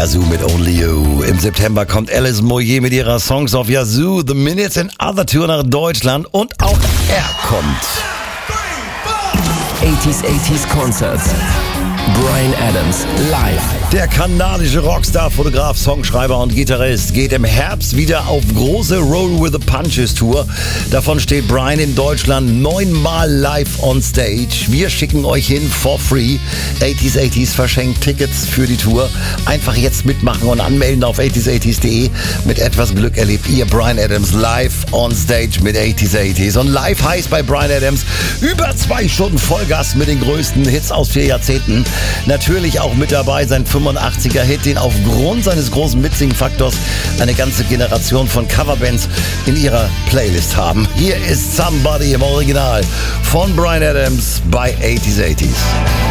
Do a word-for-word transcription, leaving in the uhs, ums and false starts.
Yazoo mit Only You. Im September kommt Alice Moyer mit ihrer Songs of Yazoo, The Minutes and Other Tour nach Deutschland und auch er kommt. achtziger achtziger Concerts. Bryan Adams live. Der kanadische Rockstar, Fotograf, Songschreiber und Gitarrist geht im Herbst wieder auf große Roll with the Punches Tour. Davon steht Bryan in Deutschland neunmal live on stage. Wir schicken euch hin for free. achtziger achtziger verschenkt Tickets für die Tour. Einfach jetzt mitmachen und anmelden auf achtziger achtziger punkt de. Mit etwas Glück erlebt ihr Bryan Adams live on stage mit achtziger achtziger. Und live heißt bei Bryan Adams über zwei Stunden Vollgas mit den größten Hits aus vier Jahrzehnten. Natürlich auch mit dabei sein fünfundachtziger Hit, den aufgrund seines großen Mitsing-Faktors eine ganze Generation von Coverbands in ihrer Playlist haben. Hier ist Somebody im Original von Bryan Adams bei achtziger achtziger.